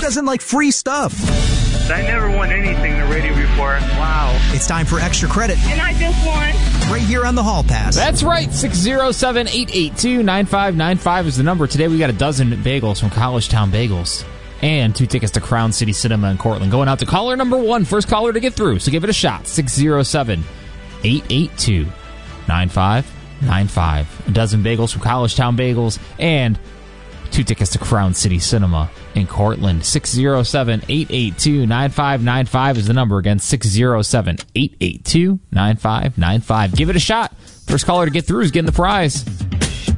doesn't like free stuff? I never won anything in the radio before. Wow. It's time for extra credit. And I just won. Right here on the Hall Pass. That's right. 607-882-9595 is the number. Today we got a dozen bagels from College Town Bagels. And 2 tickets to Crown City Cinema in Cortland. Going out to caller number 1. First caller to get through. So give it a shot. 607-882-9595. A dozen bagels from College Town Bagels. And 2 tickets to Crown City Cinema in Cortland. 607-882-9595 is the number. Again, 607-882-9595. Give it a shot. First caller to get through is getting the prize.